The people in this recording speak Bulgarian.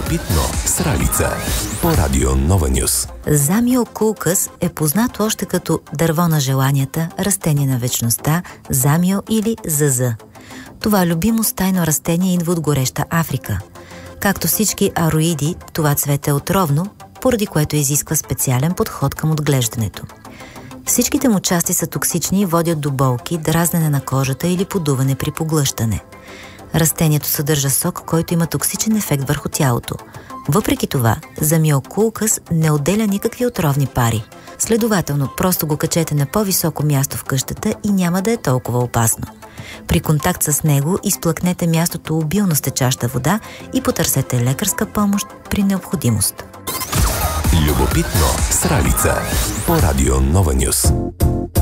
Любопитно с Ралица по Радио Нова Нюс. Замиокулкас е познат още като дърво на желанията, растение на вечността, замио или заза. Това любимо стайно растение идва от гореща Африка. Както всички ароиди, това цвете е отровно, поради което изисква специален подход към отглеждането. Всичките му части са токсични и водят до болки, дразнене на кожата или подуване при поглъщане. Растението съдържа сок, който има токсичен ефект върху тялото. Въпреки това, замиокулкас не отделя никакви отровни пари. Следователно, просто го качете на по-високо място в къщата и няма да е толкова опасно. При контакт с него изплъкнете мястото обилно с течаща вода и потърсете лекарска помощ при необходимост. Любопитно с Ралица по Радио Нова Нюс.